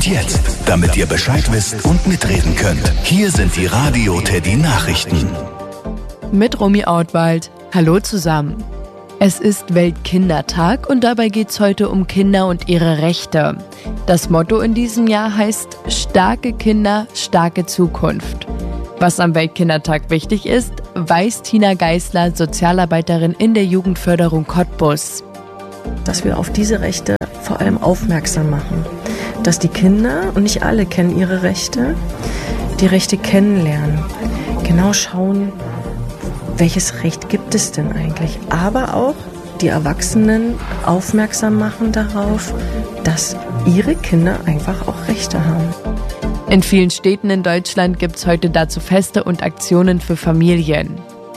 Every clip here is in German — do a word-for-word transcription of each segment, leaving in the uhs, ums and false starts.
jetzt, damit ihr Bescheid wisst und mitreden könnt. Hier sind die Radio Teddy Nachrichten. Mit Romy Ortwald. Hallo zusammen. Es ist Weltkindertag und dabei geht es heute um Kinder und ihre Rechte. Das Motto in diesem Jahr heißt Starke Kinder, starke Zukunft. Was am Weltkindertag wichtig ist, weiß Tina Geisler, Sozialarbeiterin in der Jugendförderung Cottbus. Dass wir auf diese Rechte vor allem aufmerksam machen. Dass die Kinder, und nicht alle kennen ihre Rechte, die Rechte kennenlernen. Genau schauen, welches Recht gibt es denn eigentlich? Aber auch die Erwachsenen aufmerksam machen darauf, dass ihre Kinder einfach auch Rechte haben. In vielen Städten in Deutschland gibt es heute dazu Feste und Aktionen für Familien.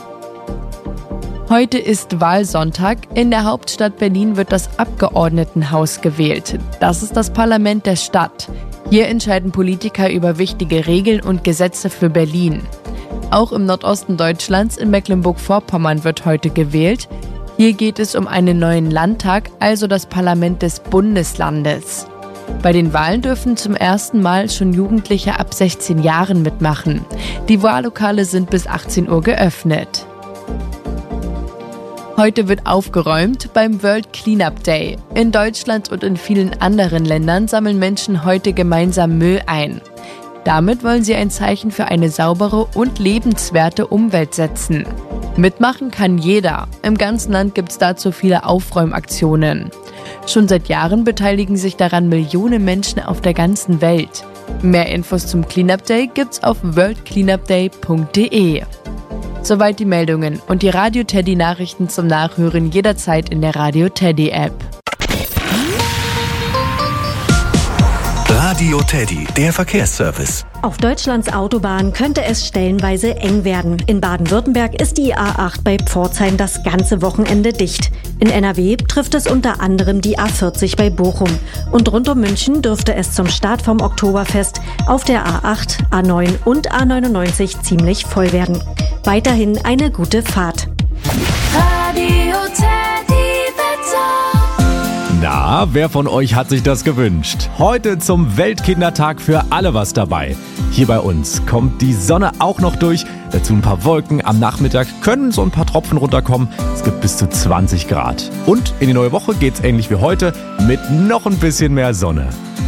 Heute ist Wahlsonntag. In der Hauptstadt Berlin wird das Abgeordnetenhaus gewählt. Das ist das Parlament der Stadt. Hier entscheiden Politiker über wichtige Regeln und Gesetze für Berlin. Auch im Nordosten Deutschlands, in Mecklenburg-Vorpommern, wird heute gewählt. Hier geht es um einen neuen Landtag, also das Parlament des Bundeslandes. Bei den Wahlen dürfen zum ersten Mal schon Jugendliche ab sechzehn Jahren mitmachen. Die Wahllokale sind bis achtzehn Uhr geöffnet. Heute wird aufgeräumt beim World Cleanup Day. In Deutschland und in vielen anderen Ländern sammeln Menschen heute gemeinsam Müll ein. Damit wollen sie ein Zeichen für eine saubere und lebenswerte Umwelt setzen. Mitmachen kann jeder. Im ganzen Land gibt es dazu viele Aufräumaktionen. Schon seit Jahren beteiligen sich daran Millionen Menschen auf der ganzen Welt. Mehr Infos zum Cleanup Day gibt's auf world cleanup day punkt de. Soweit die Meldungen und die Radio Teddy Nachrichten zum Nachhören jederzeit in der Radio Teddy App. Radio Teddy, der Verkehrsservice. Auf Deutschlands Autobahnen könnte es stellenweise eng werden. In Baden-Württemberg ist die A acht bei Pforzheim das ganze Wochenende dicht. In N R W trifft es unter anderem die A vierzig bei Bochum. Und rund um München dürfte es zum Start vom Oktoberfest auf der A acht, A neun und A neunundneunzig ziemlich voll werden. Weiterhin eine gute Fahrt. Radio Teddy Wetter. Na, wer von euch hat sich das gewünscht? Heute zum Weltkindertag für alle was dabei. Hier bei uns kommt die Sonne auch noch durch, dazu ein paar Wolken. Am Nachmittag können so ein paar Tropfen runterkommen. Es gibt bis zu zwanzig Grad. Und in die neue Woche geht's ähnlich wie heute mit noch ein bisschen mehr Sonne.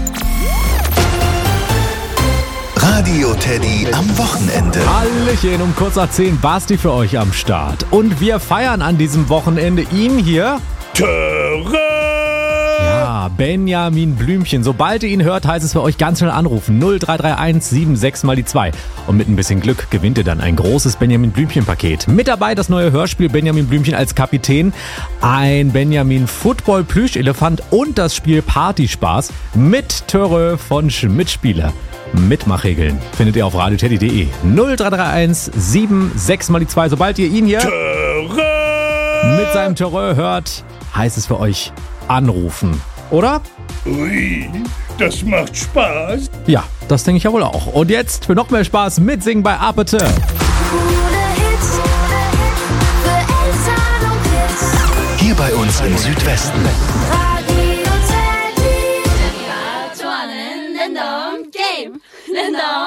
Radio Teddy am Wochenende. Hallöchen, um kurz nach zehn Basti für euch am Start. Und wir feiern an diesem Wochenende ihn hier. Töre! Ja, Benjamin Blümchen. Sobald ihr ihn hört, heißt es für euch ganz schnell anrufen. null drei drei eins sieben sechs mal die zwei. Und mit ein bisschen Glück gewinnt ihr dann ein großes Benjamin Blümchen-Paket. Mit dabei das neue Hörspiel Benjamin Blümchen als Kapitän, ein Benjamin Football Plüschelefant und das Spiel Partyspaß mit Töre von Schmidt-Spieler. Mitmachregeln findet ihr auf radio teddy punkt de. null drei drei eins sieben sechs mal die zwei. Sobald ihr ihn hier Töre! mit seinem Terror hört, heißt es für euch anrufen. Oder? Ui, das macht Spaß. Ja, das denke ich ja wohl auch. Und jetzt für noch mehr Spaß mitsingen bei Apete. Coole Hits für Eltern und Kids. Hier bei uns im Südwesten. Radio Teddy. Game.